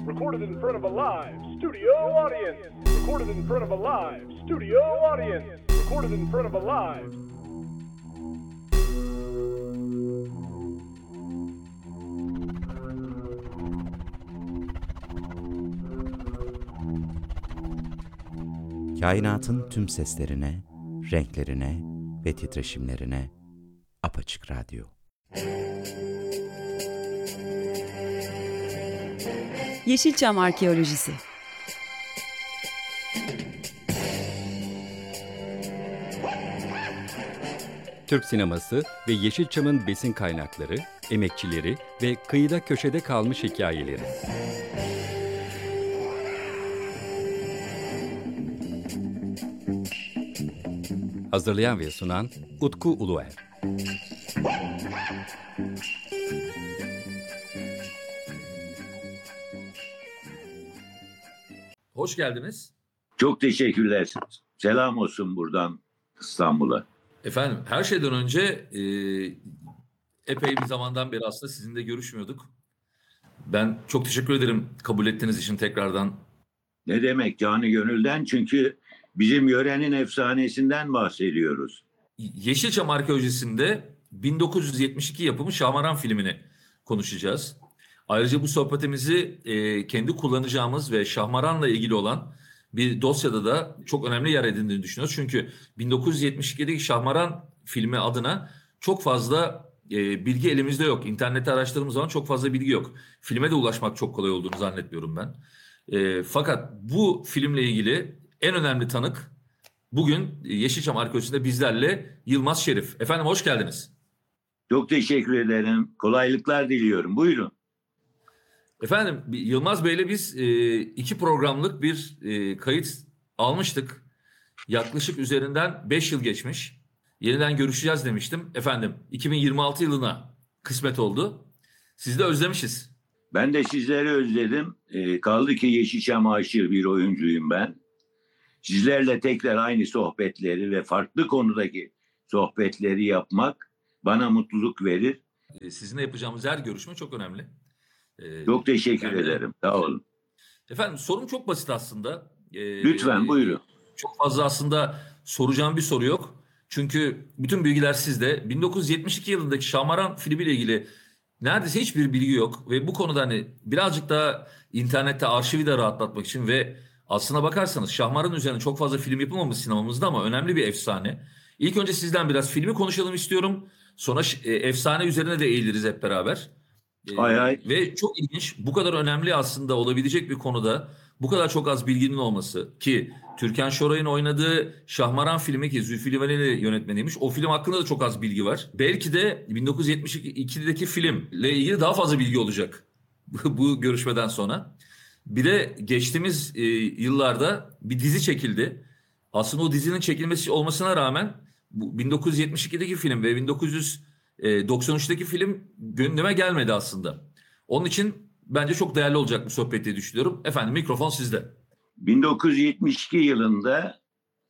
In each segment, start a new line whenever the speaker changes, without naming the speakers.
Recorded in front of a live studio audience. Recorded in front of a live studio audience. Recorded in front of a live.
Kainatın tüm seslerine, renklerine ve titreşimlerine Apaçık Radyo.
Yeşilçam Arkeolojisi.
Türk sineması ve Yeşilçam'ın besin kaynakları, emekçileri ve kıyıda köşede kalmış hikayeleri. Hazırlayan ve sunan Utku Uluer.
Hoş geldiniz.
Çok teşekkürler. Selam olsun buradan İstanbul'a.
Efendim, her şeyden önce epey bir zamandan beri aslında sizinle görüşmüyorduk. Ben çok teşekkür ederim kabul ettiğiniz için tekrardan.
Ne demek, canı gönülden, çünkü bizim yörenin efsanesinden bahsediyoruz.
Yeşilçam Arkeolojisi'nde 1972 yapımı Şahmaran filmini konuşacağız. Ayrıca bu sohbetimizi kendi kullanacağımız ve Şahmaran'la ilgili olan bir dosyada da çok önemli yer edindiğini düşünüyoruz. Çünkü 1972'deki Şahmaran filmi adına çok fazla bilgi elimizde yok. İnternette araştırdığımız zaman çok fazla bilgi yok. Filme de ulaşmak çok kolay olduğunu zannetmiyorum ben. Fakat bu filmle ilgili en önemli tanık bugün Yeşilçam Arkeolojisi'nde bizlerle Yılmaz Şerif. Efendim hoş geldiniz.
Çok teşekkür ederim. Kolaylıklar diliyorum. Buyurun.
Efendim Yılmaz Bey'le biz 2 programlık bir kayıt almıştık. Yaklaşık üzerinden 5 yıl geçmiş. Yeniden görüşeceğiz demiştim. Efendim 2026 yılına kısmet oldu. Sizi de özlemişiz.
Ben de sizleri özledim. Kaldı ki Yeşilçam aşığı bir oyuncuyum ben. Sizlerle tekrar aynı sohbetleri ve farklı konudaki sohbetleri yapmak bana mutluluk verir.
Sizinle yapacağımız her görüşme çok önemli.
Çok teşekkür ederim. Sağ olun.
Efendim sorum çok basit aslında.
Lütfen buyurun.
Çok fazla aslında soracağım bir soru yok. Çünkü bütün bilgiler sizde. 1972 yılındaki Şahmaran filmiyle ilgili neredeyse hiçbir bilgi yok. Ve bu konuda hani birazcık daha internette arşivi de rahatlatmak için ve aslına bakarsanız Şahmaran üzerine çok fazla film yapılmamış sinemamızda ama önemli bir efsane. İlk önce sizden biraz filmi konuşalım istiyorum. Sonra efsane üzerine de eğiliriz hep beraber.
Hay hay.
Ve çok ilginç, bu kadar önemli aslında olabilecek bir konuda bu kadar çok az bilginin olması ki Türkan Şoray'ın oynadığı Şahmaran filmi ki Zülfü Livaneli yönetmeniymiş. O film hakkında da çok az bilgi var. Belki de 1972'deki filmle ilgili daha fazla bilgi olacak bu görüşmeden sonra. Bir de geçtiğimiz yıllarda bir dizi çekildi. Aslında o dizinin çekilmesi olmasına rağmen bu 1972'deki film ve 1993'teki film gündeme gelmedi aslında. Onun için bence çok değerli olacak bu sohbet diye düşünüyorum. Efendim mikrofon sizde.
1972 yılında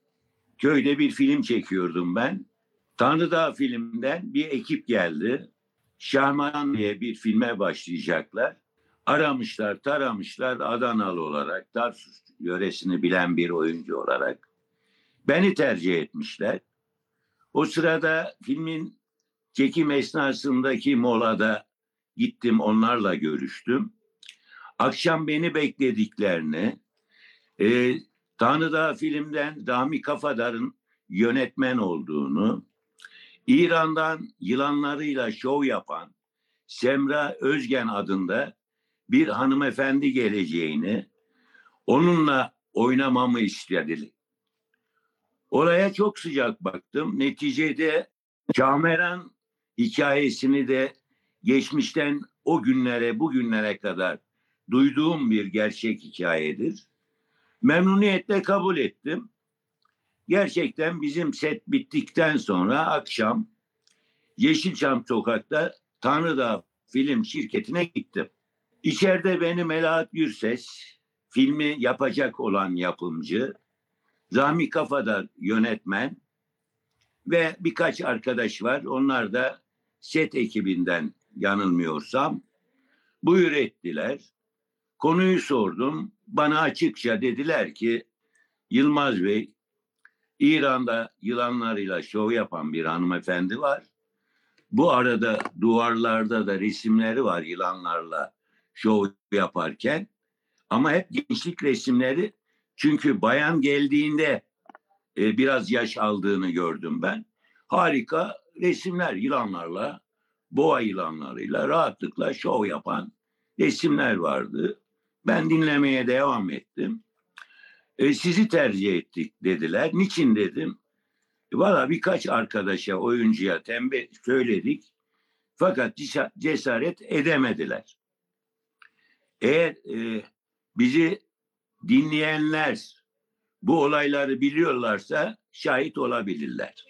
köyde bir film çekiyordum ben. Tanrıdağ filmden bir ekip geldi. Şahmaran diye bir filme başlayacaklar. Aramışlar, taramışlar, Adanalı olarak, Tarsus yöresini bilen bir oyuncu olarak. Beni tercih etmişler. O sırada filmin çekim esnasındaki molada gittim, onlarla görüştüm. Akşam beni beklediklerini, Tanrıdağ filmden Rami Kafadar'ın yönetmen olduğunu, İran'dan yılanlarıyla şov yapan Semra Özgen adında bir hanımefendi geleceğini, onunla oynamamı istediler. Oraya çok sıcak baktım. Neticede Şahmaran hikayesini de geçmişten o günlere, bugünlere kadar duyduğum bir gerçek hikayedir. Memnuniyetle kabul ettim. Gerçekten bizim set bittikten sonra akşam Yeşilçam Sokak'ta Tanrıdağ Film Şirketi'ne gittim. İçeride beni Melahat Gürses, filmi yapacak olan yapımcı, Rami Kafadar yönetmen ve birkaç arkadaş var. Onlar da set ekibinden yanılmıyorsam. Buyur ettiler. Konuyu sordum. Bana açıkça dediler ki Yılmaz Bey, İran'da yılanlarıyla şov yapan bir hanımefendi var. Bu arada duvarlarda da resimleri var yılanlarla şov yaparken. Ama hep gençlik resimleri, çünkü bayan geldiğinde biraz yaş aldığını gördüm ben. Harika resimler, yılanlarla, boğa yılanlarıyla rahatlıkla şov yapan resimler vardı. Ben dinlemeye devam ettim. Sizi tercih ettik dediler. Niçin dedim. Valla birkaç arkadaşa, oyuncuya söyledik. Fakat cesaret edemediler. Eğer bizi dinleyenler bu olayları biliyorlarsa şahit olabilirler.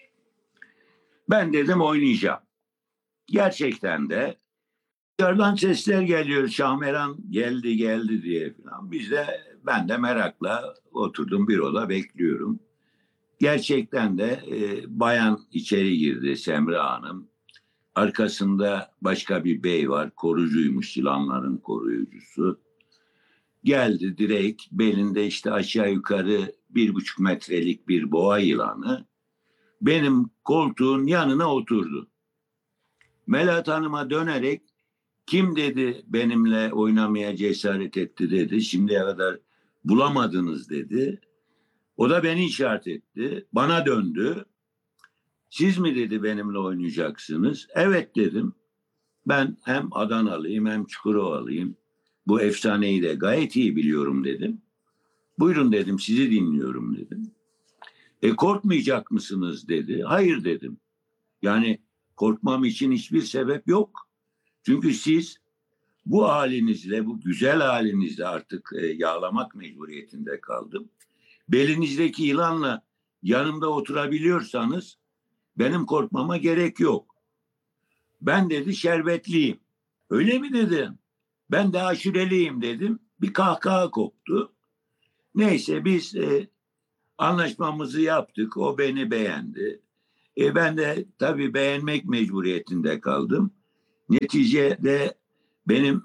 Ben dedim oynayacağım. Gerçekten de dışarıdan sesler geliyor. Şahmeran geldi diye falan. Ben de merakla oturdum, bir oda bekliyorum. Gerçekten de bayan içeri girdi, Semra Hanım. Arkasında başka bir bey var. Korucuymuş, yılanların koruyucusu. Geldi direkt, belinde işte aşağı yukarı 1,5 metrelik bir boğa yılanı. Benim koltuğun yanına oturdu. Melahat Hanım'a dönerek kim dedi benimle oynamaya cesaret etti dedi. Şimdiye kadar bulamadınız dedi. O da beni işaret etti. Bana döndü. Siz mi dedi benimle oynayacaksınız? Evet dedim. Ben hem Adanalıyım hem Çukurovalıyım. Bu efsaneyi de gayet iyi biliyorum dedim. Buyurun dedim, sizi dinliyorum dedim. Korkmayacak mısınız dedi. Hayır dedim. Yani korkmam için hiçbir sebep yok. Çünkü siz bu halinizle, bu güzel halinizle artık yağlamak mecburiyetinde kaldım. Belinizdeki yılanla yanımda oturabiliyorsanız benim korkmama gerek yok. Ben dedi şerbetliyim. Öyle mi dedim? Ben de aşureliyim dedim. Bir kahkaha koptu. Neyse biz anlaşmamızı yaptık. O beni beğendi. Ben de tabii beğenmek mecburiyetinde kaldım. Neticede benim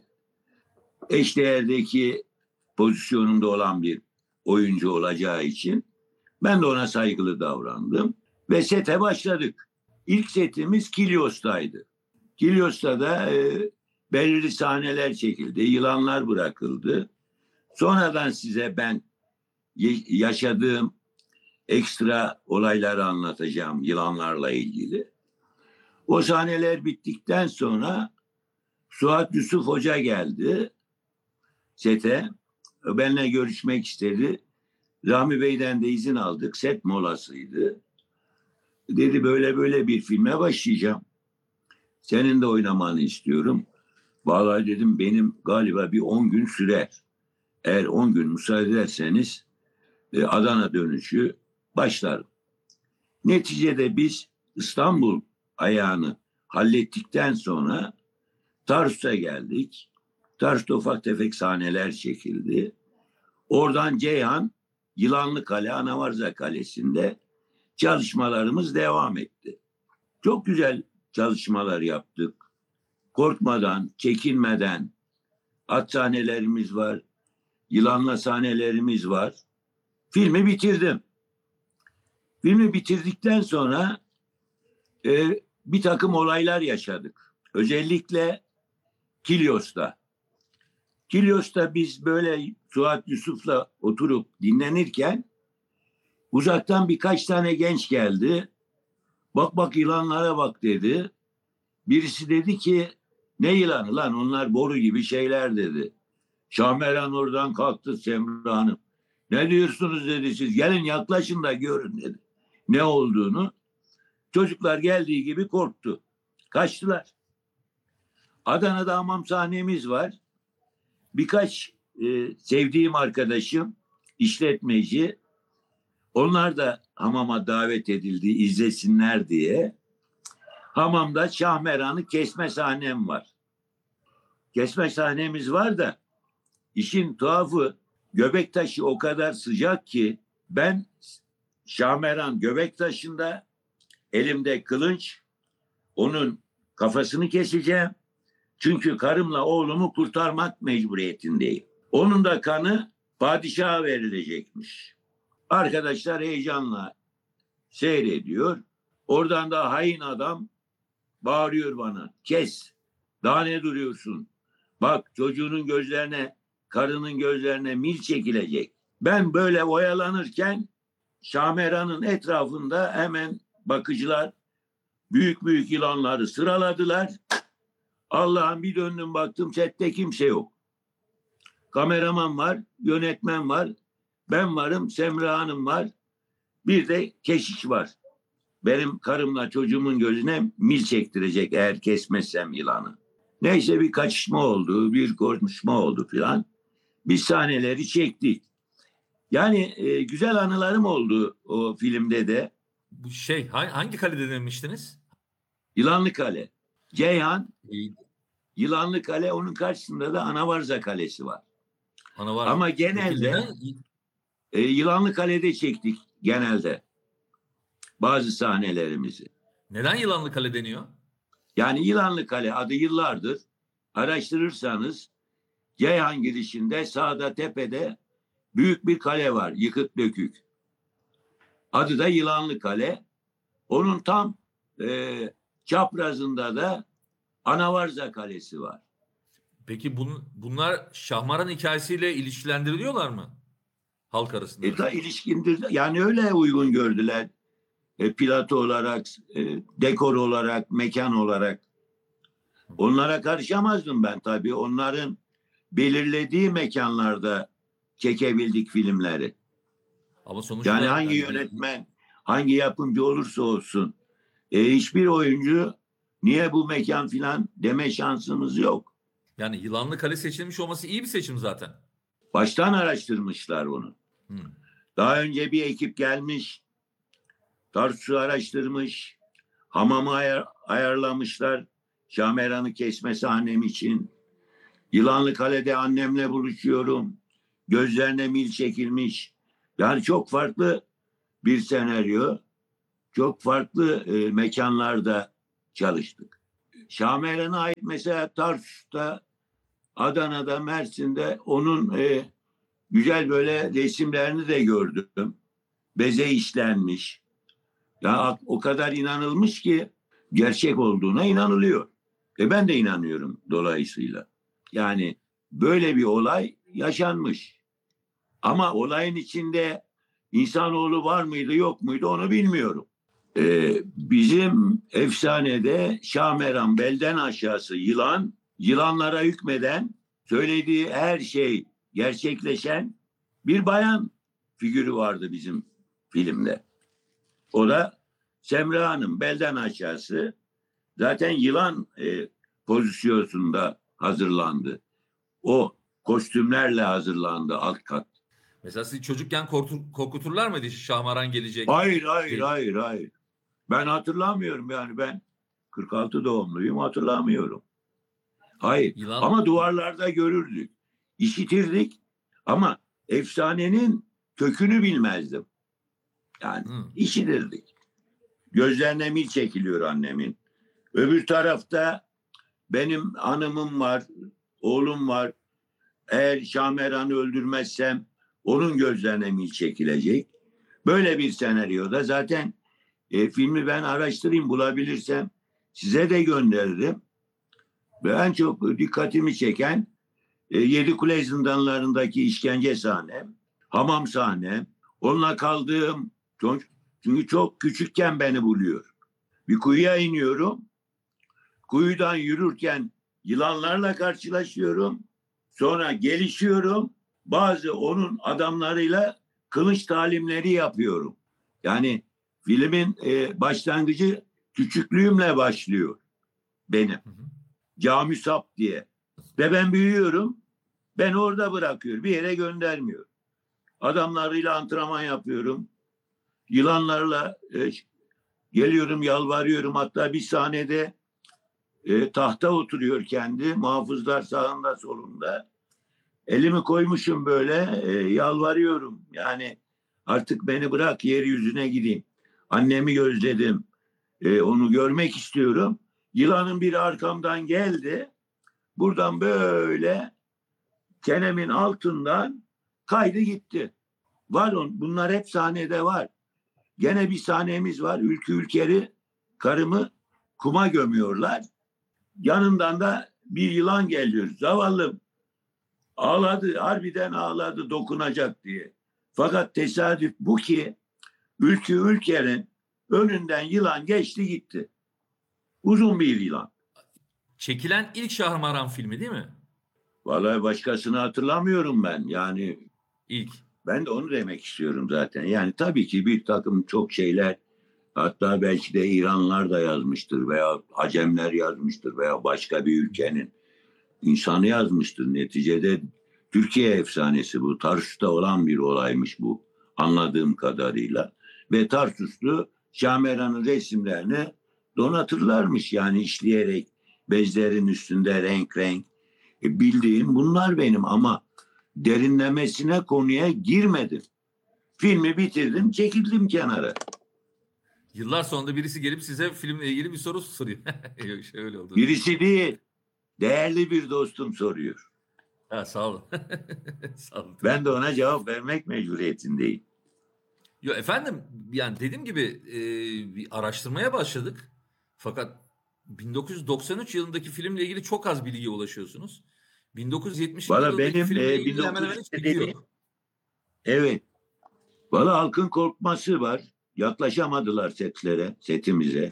eşdeğerdeki pozisyonumda olan bir oyuncu olacağı için ben de ona saygılı davrandım. Ve sete başladık. İlk setimiz Kilyos'taydı. Kilyos'ta da belirli sahneler çekildi. Yılanlar bırakıldı. Sonradan size ben yaşadığım ekstra olayları anlatacağım yılanlarla ilgili. O sahneler bittikten sonra Suat Yusuf Hoca geldi sete. Benimle görüşmek istedi. Rahmi Bey'den de izin aldık. Set molasıydı. Dedi böyle bir filme başlayacağım. Senin de oynamanı istiyorum. Vallahi dedim benim galiba bir 10 gün sürer. Eğer 10 gün müsaade ederseniz Adana dönüşü başlarım. Neticede biz İstanbul ayağını hallettikten sonra Tarsus'a geldik. Tarsus'ta ufak tefek sahneler çekildi. Oradan Ceyhan, Yılanlı Kale, Anavarza Kalesi'nde çalışmalarımız devam etti. Çok güzel çalışmalar yaptık. Korkmadan, çekinmeden at sahnelerimiz var, yılanla sahnelerimiz var. Filmi bitirdim. Filmi bitirdikten sonra bir takım olaylar yaşadık. Özellikle Kilyos'ta. Kilyos'ta biz böyle Suat Yusuf'la oturup dinlenirken uzaktan birkaç tane genç geldi. Bak yılanlara bak dedi. Birisi dedi ki ne yılanı lan, onlar boru gibi şeyler dedi. Şahmeran oradan kalktı, Semra Hanım. Ne diyorsunuz dedi, siz gelin yaklaşın da görün dedi. Ne olduğunu. Çocuklar geldiği gibi korktu. Kaçtılar. Adana'da hamam sahnemiz var. Birkaç sevdiğim arkadaşım, işletmeci, onlar da hamama davet edildi izlesinler diye. Hamamda Şahmeran'ı kesme sahnem var. Kesme sahnemiz var da işin tuhafı Göbektaşı o kadar sıcak ki ben Şahmeran Göbektaşı'nda elimde kılınç, onun kafasını keseceğim. Çünkü karımla oğlumu kurtarmak mecburiyetindeyim. Onun da kanı padişaha verilecekmiş. Arkadaşlar heyecanla seyrediyor. Oradan da hain adam bağırıyor bana. Kes. Daha ne duruyorsun? Bak çocuğunun gözlerine, karının gözlerine mil çekilecek. Ben böyle oyalanırken Şahmeran'ın etrafında hemen bakıcılar büyük büyük yılanları sıraladılar. Allah'ım bir döndüm baktım sette kimse yok. Kameraman var, yönetmen var, ben varım, Semra Hanım var. Bir de keşiş var. Benim karımla çocuğumun gözüne mil çektirecek eğer kesmezsem yılanı. Neyse bir kaçışma oldu, bir konuşma oldu filan. Biz sahneleri çektik. Yani güzel anılarım oldu o filmde de.
Bu hangi kalede demiştiniz?
Yılanlı Kale. Ceyhan,
İyi.
Yılanlı Kale, onun karşısında da Anavarza Kalesi var.
Ana var.
Ama genelde Yılanlı Kale'de çektik genelde bazı sahnelerimizi.
Neden Yılanlı Kale deniyor?
Yani Yılanlı Kale adı yıllardır araştırırsanız Ceyhan girişinde sağda tepede büyük bir kale var, yıkık dökük. Adı da Yılanlı Kale. Onun tam çaprazında da Anavarza Kalesi var.
Peki bunlar Şahmaran hikayesiyle ilişkilendiriliyorlar mı? Halk arasında.
Da ilişkindir. Yani öyle uygun gördüler. Plato olarak, dekor olarak, mekan olarak. Onlara karışamazdım ben tabii. Onların belirlediği mekanlarda çekebildik filmleri.
Ama sonuçta
Yani hangi yönetmen, hangi yapımcı olursa olsun hiçbir oyuncu niye bu mekan filan deme şansımız yok.
Yani Yılanlı Kale seçilmiş olması iyi bir seçim zaten.
Baştan araştırmışlar onu. Daha önce bir ekip gelmiş, Tarsus'u araştırmış, hamamı ayarlamışlar, Şahmeran'ı kesme sahnem için. Yılanlı Kale'de annemle buluşuyorum, gözlerine mil çekilmiş. Yani çok farklı bir senaryo, çok farklı mekanlarda çalıştık. Şahmeran'a ait mesela Tarsus'ta, Adana'da, Mersin'de onun güzel böyle resimlerini de gördüm. Beze işlenmiş. Ya o kadar inanılmış ki gerçek olduğuna inanılıyor. Ben de inanıyorum dolayısıyla. Yani böyle bir olay yaşanmış. Ama olayın içinde insanoğlu var mıydı yok muydu onu bilmiyorum. Bizim efsanede Şahmeran belden aşağısı yılan, yılanlara hükmeden, söylediği her şey gerçekleşen bir bayan figürü vardı bizim filmde. O da Semra Hanım, belden aşağısı. Zaten yılan pozisyonunda hazırlandı. O kostümlerle hazırlandı alt kat.
Mesela siz çocukken korkuturlar mıydı Şahmaran gelecek?
Hayır. Ben hatırlamıyorum yani ben 46 doğumluyum hatırlamıyorum. Hayır ama duvarlarda görürdük, işitirdik ama efsanenin kökünü bilmezdim. Yani işitirdik. Gözlerine mil çekiliyor annemin. Öbür tarafta benim hanımım var, oğlum var. Eğer Şahmeran'ı öldürmezsem onun gözlerine mil çekilecek. Böyle bir senaryoda zaten filmi ben araştırayım bulabilirsem size de gönderirim. Ve en çok dikkatimi çeken Yedikule zindanlarındaki işkence sahnem, hamam sahnem. Onunla kaldığım, çünkü çok küçükken beni buluyor. Bir kuyuya iniyorum. Kuyudan yürürken yılanlarla karşılaşıyorum. Sonra gelişiyorum. Bazı onun adamlarıyla kılıç talimleri yapıyorum. Yani filmin başlangıcı küçüklüğümle başlıyor benim. Cami Sap diye. Ve ben büyüyorum. Ben orada bırakıyor. Bir yere göndermiyor. Adamlarıyla antrenman yapıyorum. Yılanlarla geliyorum, yalvarıyorum. Hatta bir sahnede tahta oturuyor kendi. Muhafızlar sağında solunda. Elimi koymuşum böyle yalvarıyorum. Yani artık beni bırak yeryüzüne gideyim. Annemi gözledim. Onu görmek istiyorum. Yılanın biri arkamdan geldi. buradan böyle çenemin altından kaydı gitti. Bunlar hep sahnede var. Gene bir sahnemiz var. Ülkü Ülker'i, karımı kuma gömüyorlar. Yanından da bir yılan geliyor. Zavallım ağladı, harbiden ağladı dokunacak diye. Fakat tesadüf bu ki Ülkü Ülker'in önünden yılan geçti gitti. Uzun bir yılan.
Çekilen ilk Şahmaran filmi değil mi?
Vallahi başkasını hatırlamıyorum ben. Yani
İlk.
ben de onu demek istiyorum zaten. Yani tabii ki bir takım çok şeyler, hatta belki de İranlılar da yazmıştır veya Acemler yazmıştır veya başka bir ülkenin insanı yazmıştır. Neticede Türkiye efsanesi bu. Tarsus'ta olan bir olaymış bu anladığım kadarıyla. Ve Tarsuslu Şahmeran'ın resimlerini donatırlarmış yani işleyerek bezlerin üstünde renk renk. Bildiğim bunlar benim ama derinlemesine konuya girmedim. Filmi bitirdim, çekildim kenara.
Yıllar sonra birisi gelip size filmle ilgili bir soru soruyor. Öyle oldu.
Birisi değil, değerli bir dostum soruyor.
Ha, sağ olun. Sağ olun.
Ben de ona cevap vermek mecburiyetindeyim.
Yo efendim, yani dediğim gibi bir araştırmaya başladık. Fakat 1993 yılındaki filmle ilgili çok az bilgiye ulaşıyorsunuz. 1972
Valla
yılındaki
benim
filmle ilgili hemen hemen hiç bilgi yok.
Evet. Valla halkın korkması var. Yaklaşamadılar setimize.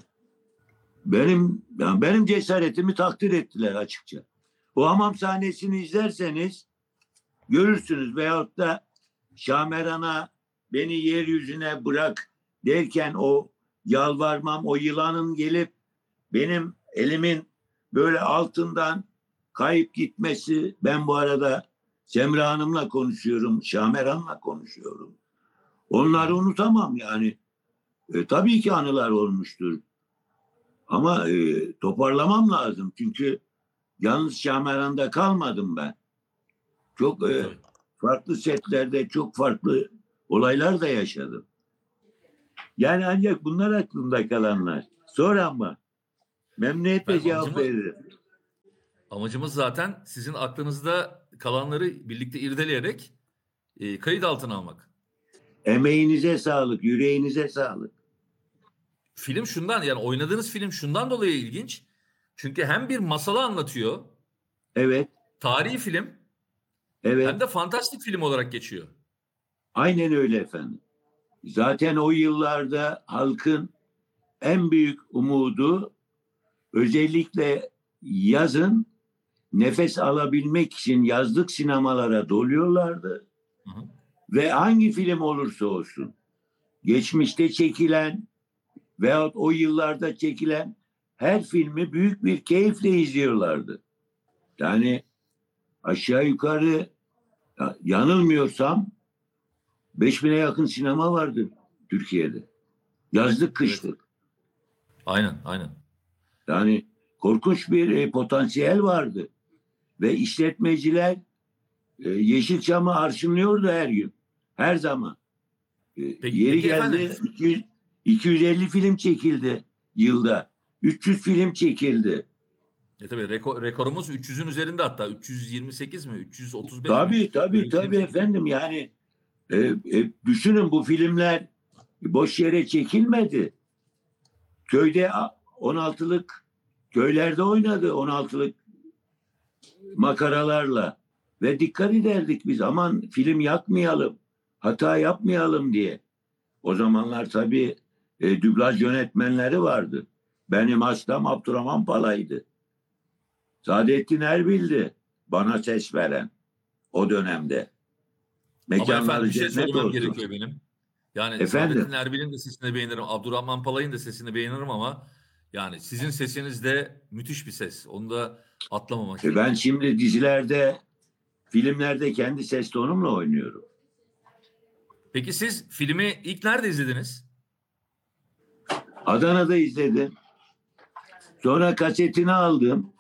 Benim cesaretimi takdir ettiler açıkça. O hamam sahnesini izlerseniz görürsünüz veyahut da Şahmeran'a beni yeryüzüne bırak derken o yalvarmam, o yılanın gelip benim elimin böyle altından kayıp gitmesi. Ben bu arada Semra Hanım'la konuşuyorum, Şahmeran'la konuşuyorum. Onları unutamam yani. Tabii ki anılar olmuştur. Ama toparlamam lazım. Çünkü yalnız Şahmeran'da kalmadım ben. Çok farklı setlerde çok farklı olaylar da yaşadım. Yani ancak bunlar aklımda kalanlar. Sonra ama memnuniyetle cevap veririm.
Amacımız zaten sizin aklınızda kalanları birlikte irdeleyerek kayıt altına almak.
Emeğinize sağlık, yüreğinize sağlık.
Film şundan, yani oynadığınız film şundan dolayı ilginç. Çünkü hem bir masalı anlatıyor.
Evet.
Tarihi film.
Evet.
Hem de fantastik film olarak geçiyor.
Aynen öyle efendim. Zaten o yıllarda halkın en büyük umudu özellikle yazın nefes alabilmek için yazlık sinemalara doluyorlardı.
Hı hı.
Ve hangi film olursa olsun geçmişte çekilen veyahut o yıllarda çekilen her filmi büyük bir keyifle izliyorlardı. Yani aşağı yukarı yanılmıyorsam 5000'e yakın sinema vardı Türkiye'de. Yazlık kışlık.
Aynen.
Yani korkunç bir potansiyel vardı. Ve işletmeciler Yeşilçam'ı arşınlıyordu her gün. Her zaman. Yeri geldi 250 film çekildi yılda. 300 film çekildi.
Tabii rekorumuz 300'ün üzerinde, hatta 328 mi? 335
Tabii
mi?
efendim yani düşünün, bu filmler boş yere çekilmedi. Köyde 16'lık köylerde oynadı, 16'lık makaralarla ve dikkat ederdik biz, aman film yakmayalım, hata yapmayalım diye. O zamanlar tabii dublaj yönetmenleri vardı. Benim hastam Abdurrahman Pala'ydı. Saadettin Erbil'di bana ses veren o dönemde.
Ama efendim bir şey
cennet
söylemem
olsun.
gerekiyor benim. Yani
Efendim?
Saadettin Erbil'in de sesini beğenirim. Abdurrahman Palay'ın da sesini beğenirim ama yani sizin sesiniz de müthiş bir ses. Onu da atlamamak gerekiyor.
Ben şimdi dizilerde, filmlerde kendi ses tonumla oynuyorum.
Peki siz filmi ilk nerede izlediniz?
Adana'da izledim. Sonra kasetini aldım.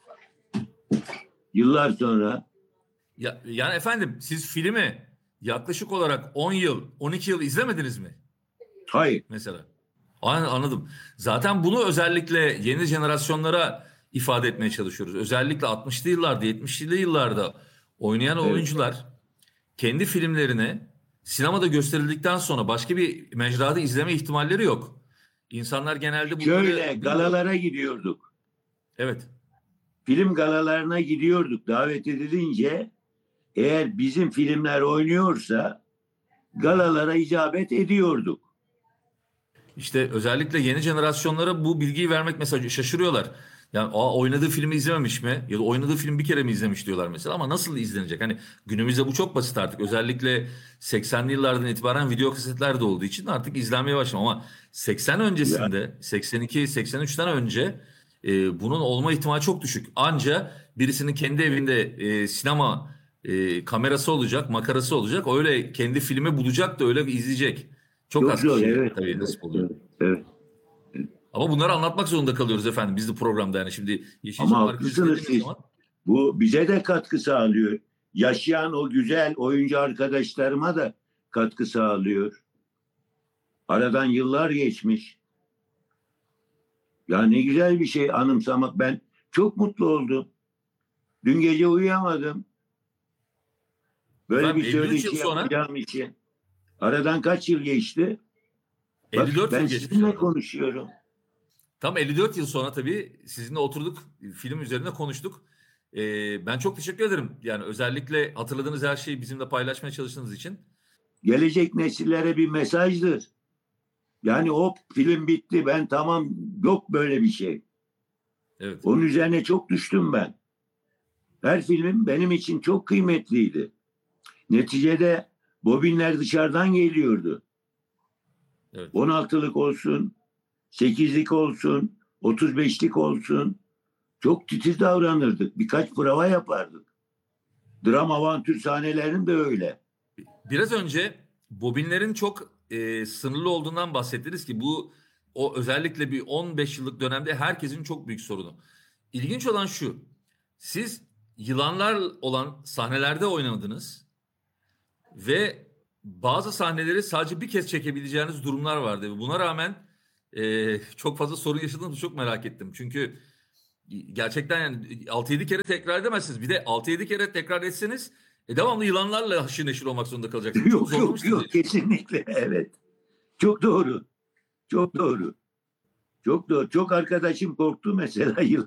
Yıllar sonra.
Yani efendim siz filmi yaklaşık olarak 10 yıl, 12 yıl izlemediniz mi?
Hayır.
Mesela. Anladım. Zaten bunu özellikle yeni jenerasyonlara ifade etmeye çalışıyoruz. Özellikle 60'lı yıllarda, 70'li yıllarda oynayan
Evet.
oyuncular kendi filmlerini sinemada gösterildikten sonra başka bir mecrada izleme ihtimalleri yok. İnsanlar genelde bunları...
Şöyle galalara gidiyorduk.
Evet.
Film galalarına gidiyorduk davet edilince, eğer bizim filmler oynuyorsa galalara icabet ediyorduk.
İşte özellikle yeni jenerasyonlara bu bilgiyi vermek mesela şaşırıyorlar. Yani oynadığı filmi izlememiş mi? Ya da oynadığı film bir kere mi izlemiş diyorlar mesela, ama nasıl izlenecek? Hani günümüzde bu çok basit artık. Özellikle 80'li yıllardan itibaren video kasetler de olduğu için artık izlenmeye başladı. Ama 80 öncesinde, 82-83'ten önce bunun olma ihtimali çok düşük. Anca birisinin kendi evinde sinema kamerası olacak, makarası olacak. Öyle kendi filmi bulacak da öyle izleyecek. Çok az
zor,
kişi
evet.
tabii nasip oluyor.
Evet.
Ama bunları anlatmak zorunda kalıyoruz efendim biz de programda, yani şimdi Yeşilçam
Ama
Markası
haklısınız
dediğimiz
siz.
zaman
Bu bize de katkı sağlıyor. Yaşayan o güzel oyuncu arkadaşlarıma da katkı sağlıyor. Aradan yıllar geçmiş. Ya ne güzel bir şey anımsamak. Ben çok mutlu oldum. Dün gece uyuyamadım. Böyle
Efendim,
bir
53 yıl
söyleşi
sonra-
yapacağım için. Aradan kaç yıl geçti? Bak,
54
ben
yıl geçmiş.
sizinle konuşuyorum.
Tam 54 yıl sonra tabii sizinle oturduk, film üzerine konuştuk. Ben çok teşekkür ederim. Yani özellikle hatırladığınız her şeyi bizimle paylaşmaya çalıştığınız için.
Gelecek nesillere bir mesajdır. Yani o film bitti, ben tamam, yok böyle bir şey.
Evet.
Onun üzerine çok düştüm ben. Her filmim benim için çok kıymetliydi. Neticede bobinler dışarıdan geliyordu.
Evet.
16'lık olsun, 8'lik olsun, 35'lik olsun. Çok titiz davranırdık. Birkaç prova yapardık. Dram avantür sahnelerinde de öyle.
Biraz önce bobinlerin çok sınırlı olduğundan bahsettiniz ki o özellikle bir 15 yıllık dönemde herkesin çok büyük sorunu. İlginç olan şu. Siz yılanlar olan sahnelerde oynadınız ve bazı sahneleri sadece bir kez çekebileceğiniz durumlar vardı. Buna rağmen çok fazla sorun yaşadığınızı çok merak ettim. Çünkü gerçekten yani 6-7 kere tekrar edemezsiniz. Bir de 6-7 kere tekrar etseniz devamlı yılanlarla haşır neşir olmak zorunda kalacaksınız. Çok
Yok
zorlamış
yok
sizi.
yok, kesinlikle evet. Çok doğru. Çok doğru. Çok doğru. Çok arkadaşım korktu mesela